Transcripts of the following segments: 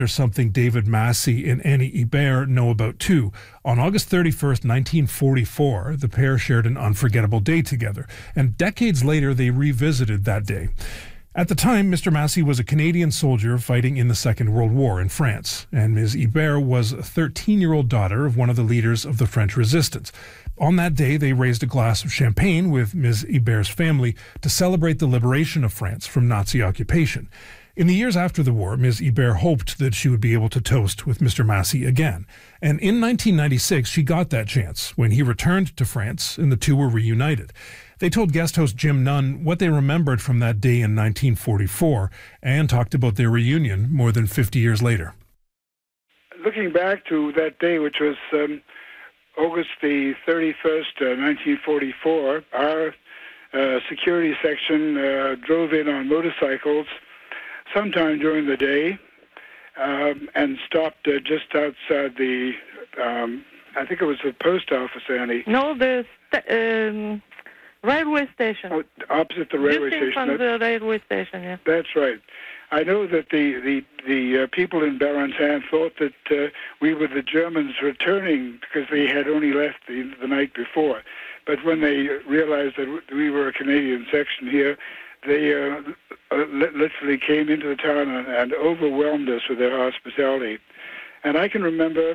There's something David Massey and Annie Hebert know about too. On August 31st, 1944, the pair shared an unforgettable day together, and decades later they revisited that day. At the time, Mr. Massey was a Canadian soldier fighting in the Second World War in France, and Ms. Hebert was a 13-year-old daughter of one of the leaders of the French resistance. On that day, they raised a glass of champagne with Ms. Hebert's family to celebrate the liberation of France from Nazi occupation. In the years after the war, Ms. Hebert hoped that she would be able to toast with Mr. Massey again. And in 1996, she got that chance when he returned to France and the two were reunited. They told guest host Jim Nunn what they remembered from that day in 1944 and talked about their reunion more than 50 years later. Looking back to that day, which was August the 31st, 1944, our security section drove in on motorcycles sometime during the day and stopped just outside the, I think it was the post office, Annie. No, the railway station. Oh, opposite the railway just in station. Front of the railway station, yeah. That's right. I know that the people in Barentin thought that we were the Germans returning because they had only left the night before. But when they realized that we were a Canadian section here, they literally came into the town and overwhelmed us with their hospitality. And I can remember,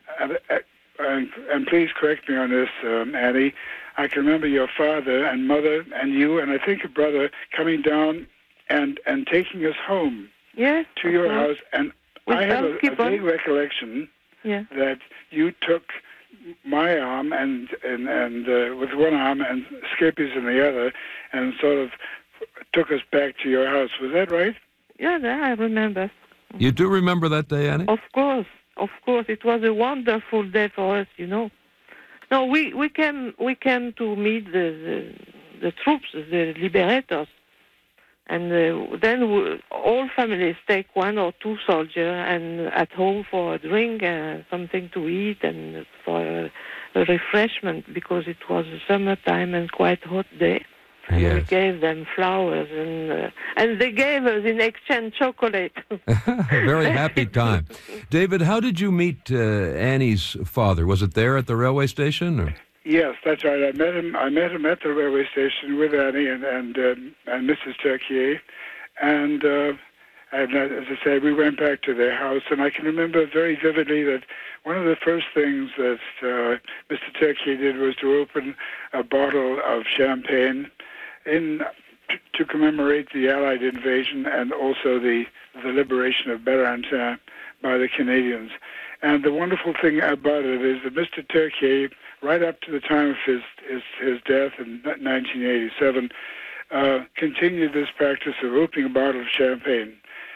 and please correct me on this, Annie, I can remember your father and mother and you and I think a brother coming down and taking us home to your house. And I have a vague recollection that you took my arm and with one arm and Skippy's in the other and sort of took us back to your house. Was that right? Yeah, I remember. You do remember that day, Annie? Of course. It was a wonderful day for us, you know. No, we came to meet the troops, the liberators. And then all families take one or two soldiers and at home for a drink, something to eat, and for a refreshment because it was summertime and quite hot day. And we gave them flowers, and they gave us in exchange chocolate. A very happy time. David, how did you meet Annie's father? Was it there at the railway station? Or? Yes, that's right. I met him at the railway station with Annie and Mrs. Turquier, and as I say, we went back to their house, and I can remember very vividly that one of the first things that Mr. Turquier did was to open a bottle of champagne to commemorate the Allied invasion and also the liberation of Barentin by the Canadians. And the wonderful thing about it is that Mr. Turquier, right up to the time of his death in 1987, continued this practice of opening a bottle of champagne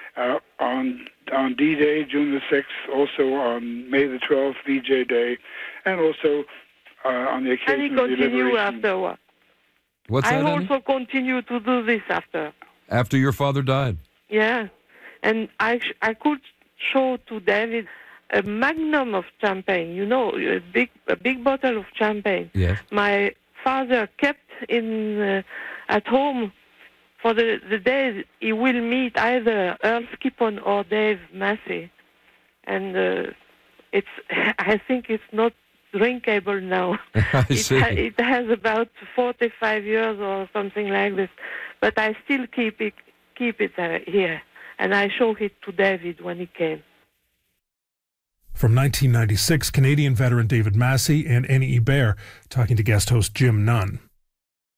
on D-Day, June the 6th, also on May the 12th, VJ Day, and also on the occasion of the liberation. And he continued afterward. What's that, I also continue to do this after. After your father died? Yeah. And I could show to David a magnum of champagne, you know, a big bottle of champagne. Yes. My father kept at home for the days he will meet either Earl Skippon or Dave Massey. And I think it's not drinkable now. I see. It has about 45 years or something like this, but I still keep it here, and I show it to David when he came. From 1996, Canadian veteran David Massey and Annie Hebert talking to guest host Jim Nunn.